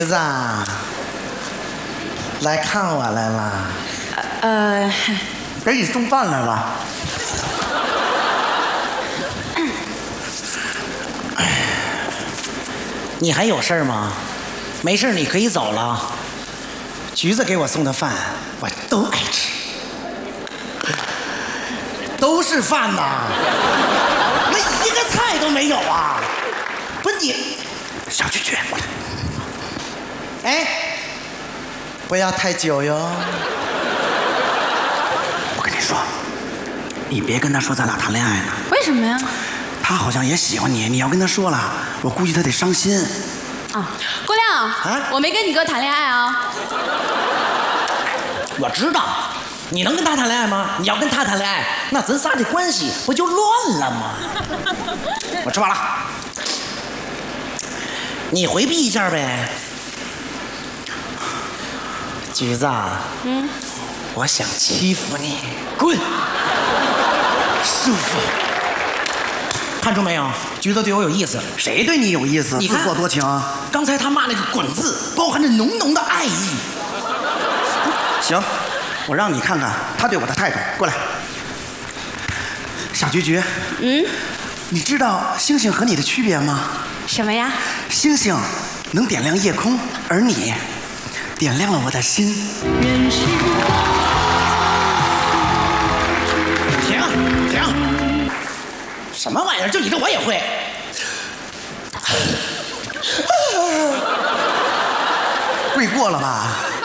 儿子啊，来看我来了。给你送饭来了。你还有事儿吗？没事，你可以走了。橘子给我送的饭，我都爱吃，都是饭呐，那一个菜都没有啊！不是你，小菊菊，过来。哎，不要太久哟。我跟你说，你别跟他说咱俩谈恋爱呢。 为什么呀？ 他好像也喜欢你，你要跟他说了，我估计他得伤心。 啊，郭亮啊，我没跟你哥谈恋爱啊。 我知道，你能跟他谈恋爱吗？你要跟他谈恋爱，那咱仨这关系不就乱了吗？我吃饱了，你回避一下呗。橘子，我想欺负你，滚！舒服。看出没有，橘子对我有意思。 谁对你有意思？ 你看自作多情。 刚才他骂那个“滚”字，包含着浓浓的爱意。 行，我让你看看他对我的态度。过来，小菊菊。你知道星星和你的区别吗？ 什么呀？ 星星能点亮夜空，而你点亮了我的心。 停！什么玩意儿？就你这我也会。 跪过了吧？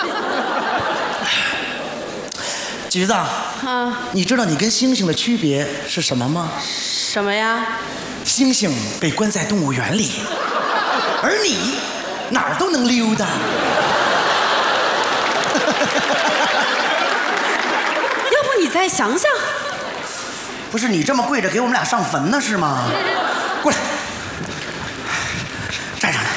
橘子，你知道你跟星星的区别是什么吗？ 什么呀？ 星星被关在动物园里，而你哪儿都能溜达。 要不你再想想？ 不是你这么跪着给我们俩上坟呢是吗？过来，站上来。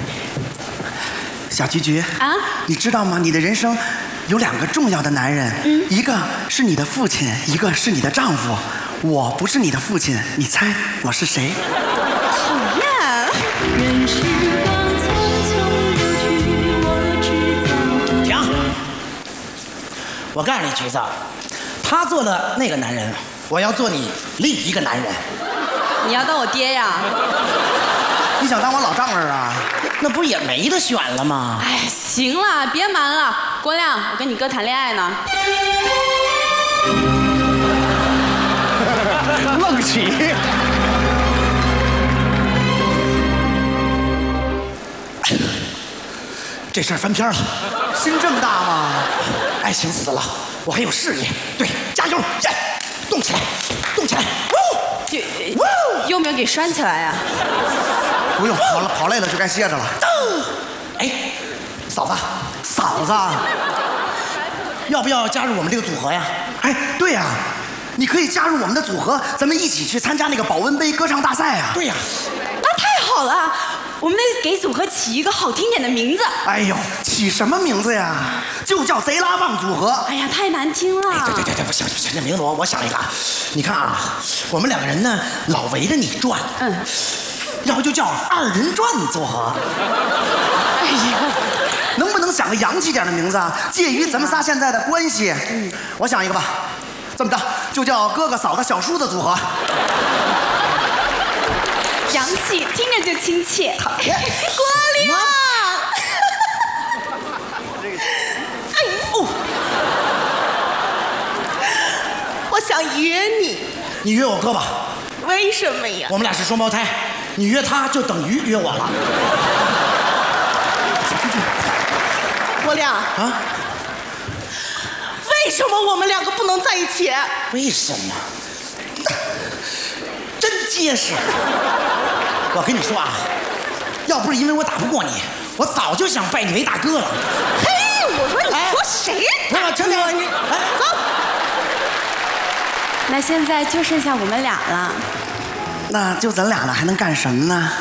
小菊菊啊， 你知道吗？你的人生有2个重要的男人，一个是你的父亲，一个是你的丈夫。我不是你的父亲，你猜我是谁？ 讨厌！ 停！我告诉你，橘子，他做了那个男人，我要做你另一个男人。 你要当我爹呀？ 你想当我老丈人啊？ 那不也没得选了吗？ 哎，行了，别瞒了，郭亮，我跟你哥谈恋爱呢。 愣起！ 这事儿翻篇了。 心这么大吗？ 爱情死了，我还有事业。对，加油！动起来，动起来！ 用不用给拴起来呀？ 不用，跑累了就该歇着了。 哎，嫂子，要不要加入我们这个组合呀？ 哎，对呀，你可以加入我们的组合，咱们一起去参加那个保温杯歌唱大赛啊！ 对呀， 那太好了，我们得给组合起一个好听点的名字。 哎呦，起什么名字呀？就叫贼拉棒组合。 哎呀，太难听了。 对，不行，那名字我想一个。你看啊，我们2个人呢老围着你转，要不就叫2人转组合。 哎呀， 能不能想个洋气点的名字啊？介于咱们仨现在的关系。我想一个吧，这么着就叫哥哥嫂子小叔子组合。 洋气，听着就亲切。郭亮，哎呦，我想约你。 你约我哥吧。 为什么呀？ 我们俩是双胞胎，你约他就等于约我了。 郭亮啊？ 为什么我们2个不能在一起？ 为什么？真结实。我跟你说啊，要不是因为我打不过你，我早就想拜你为大哥了。 嘿，我说你说谁？ 陈哥，你来走。 那现在就剩下我们俩了。 那就咱俩了，还能干什么呢？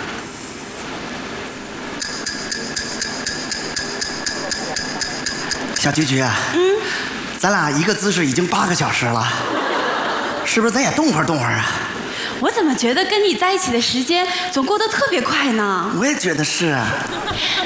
小菊菊啊，咱俩一个姿势已经8个小时了，是不是咱也动会儿啊？ 我怎么觉得跟你在一起的时间总过得特别快呢？ 我也觉得是啊。